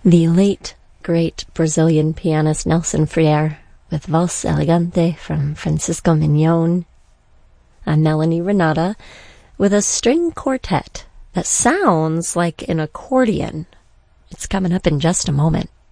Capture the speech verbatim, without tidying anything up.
The late, great Brazilian pianist Nelson Freire with Valse Elegante from Francisco Mignon, and Melanie Renata with a string quartet that sounds like an accordion. It's coming up in just a moment.